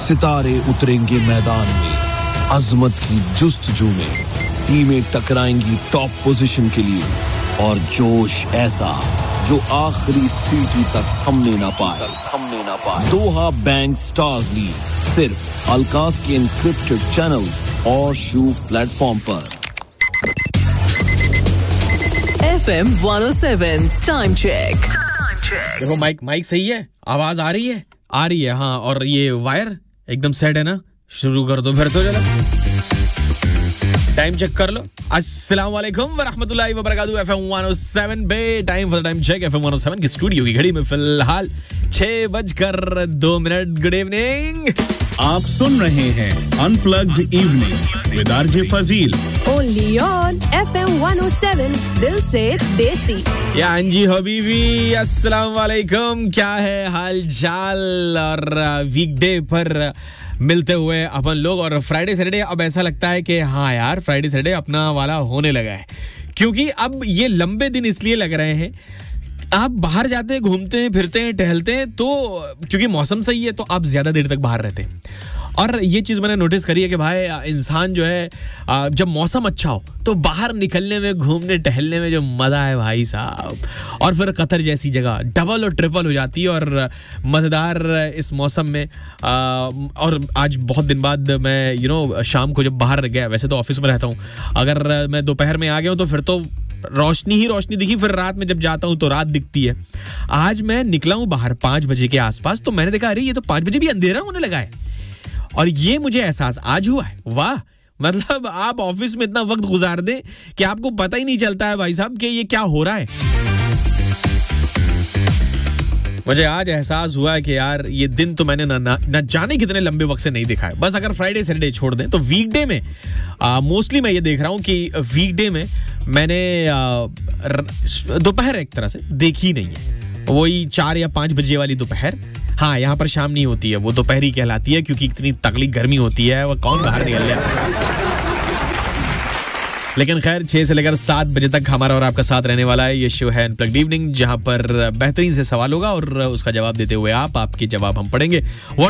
सितारे उतरेंगे मैदान में, अजमत की जुस्तजू में, टीमें टकराएंगी टॉप पोजीशन के लिए और जोश ऐसा जो आखिरी सीटी तक थमने ना पाए। दोहा बैंक स्टार्स लीग सिर्फ अलकास के एन्क्रिप्टेड चैनल्स और शूफ प्लेटफॉर्म पर। FM 107 time check. देखो माइक सही है, आवाज आ रही है हाँ। और ये वायर एकदम सेट है ना, शुरू कर दो फिर तो चलो टाइम चेक कर लो। अस्सलाम वालेकुम व रहमतुल्लाहि व बरकातहू। FM 107 पे time for time check. FM 107 की स्टूडियो की घड़ी में फिलहाल 6:02। Good evening. आप सुन रहे हैं unplugged evening with RJ Fazil only on FM 107 दिल से देसी। या अंजी हबीबी अस्सलाम वालेकुम, क्या है हाल चाल? और वीकडे पर मिलते हुए अपन लोग, और फ्राइडे सैटरडे अब ऐसा लगता है कि हाँ यार फ्राइडे सैटरडे अपना वाला होने लगा है, क्योंकि अब ये लंबे दिन इसलिए लग रहे हैं, आप बाहर जाते हैं, घूमते हैं, फिरते हैं, टहलते हैं, तो क्योंकि मौसम सही है तो आप ज्यादा देर तक बाहर रहते हैं। और ये चीज़ मैंने नोटिस करी है कि भाई इंसान जो है जब मौसम अच्छा हो तो बाहर निकलने में, घूमने टहलने में जो मज़ा है भाई साहब, और फिर कतर जैसी जगह डबल और ट्रिपल हो जाती है। और मज़ेदार इस मौसम में और आज बहुत दिन बाद मैं शाम को जब बाहर गया, वैसे तो ऑफिस में रहता हूँ, अगर मैं दोपहर में आ गया हूँ तो फिर तो रोशनी ही रोशनी दिखी, फिर रात में जब जाता हूँ तो रात दिखती है। आज मैं निकला हूँ बाहर 5 बजे के आसपास, तो मैंने देखा अरे ये तो 5 बजे भी अंधेरा होने लगा है। और ये मुझे एहसास आज हुआ है, वाह, मतलब आप ऑफिस में इतना वक्त गुजार दें कि आपको पता ही नहीं चलता है भाई साहब कि ये क्या हो रहा है। मुझे आज एहसास हुआ है कि यार ये दिन तो मैंने न जाने कितने लंबे वक्त से नहीं देखा है। बस अगर फ्राइडे सैटरडे छोड़ दें तो वीकडे में मोस्टली मैं ये देख रहा हूँ कि वीकडे में मैंने दोपहर एक तरह से देखी नहीं है, वही 4 या 5 बजे वाली दोपहर। हाँ, यहाँ पर शाम नहीं होती है, वो दोपहरी कहलाती है, क्योंकि इतनी तगड़ी गर्मी होती है, वो कौन बाहर निकल जाए। लेकिन खैर 6 से लेकर 7 बजे तक हमारा और आपका साथ रहने वाला है। ये शो है अनप्लग्ड इवनिंग, जहां पर बेहतरीन से सवाल होगा और उसका जवाब देते हुए आपके जवाब हम पढ़ेंगे।